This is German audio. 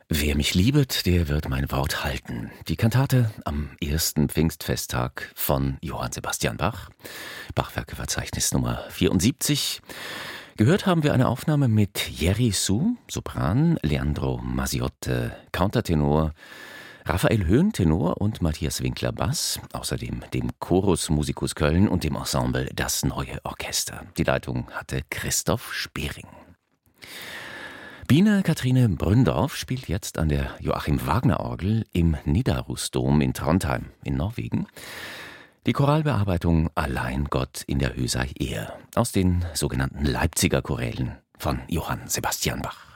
Wer mich liebet, der wird mein Wort halten. Die Kantate am ersten Pfingstfesttag von Johann Sebastian Bach. Bachwerkeverzeichnis Nummer 74. Gehört haben wir eine Aufnahme mit Jerry Su, Sopran, Leandro Masiotte, Countertenor, Raphael Höhn, Tenor und Matthias Winkler, Bass, außerdem dem Chorus Musicus Köln und dem Ensemble Das Neue Orchester. Die Leitung hatte Christoph Spering. Biene Kathrine Brünndorf spielt jetzt an der Joachim-Wagner-Orgel im Nidarosdom in Trondheim in Norwegen die Choralbearbeitung Allein Gott in der Höh sei Ehr aus den sogenannten Leipziger Chorälen von Johann Sebastian Bach.